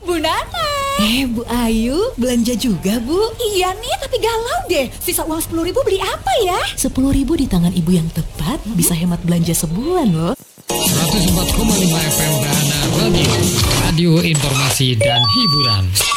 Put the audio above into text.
Bu Nana. Bu Ayu, belanja juga, Bu? Iya nih, tapi galau deh. Sisa uang 10.000 beli apa ya? 10.000 di tangan ibu yang tepat bisa hemat belanja sebulan loh. 104,5 FM Bahana Radio, radio informasi dan hiburan.